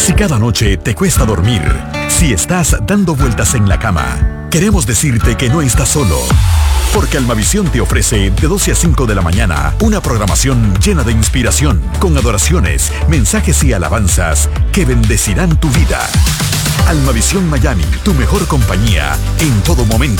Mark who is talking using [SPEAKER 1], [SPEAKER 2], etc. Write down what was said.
[SPEAKER 1] Si cada noche te cuesta dormir, si estás dando vueltas en la cama, queremos decirte que no estás solo. Porque Almavisión te ofrece de 12 a 5 de la mañana una programación llena de inspiración, con adoraciones, mensajes y alabanzas que bendecirán tu vida. Almavisión Miami, tu mejor compañía en todo momento.